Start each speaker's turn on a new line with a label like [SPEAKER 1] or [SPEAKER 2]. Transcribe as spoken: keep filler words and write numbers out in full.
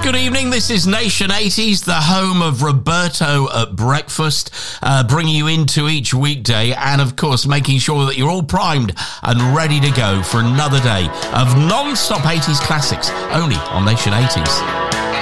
[SPEAKER 1] good evening. This is Nation eighties, the home of Roberto at breakfast, uh, bringing you into each weekday and, of course, making sure that you're all primed and ready to go for another day of non-stop eighties classics, only on Nation eighties.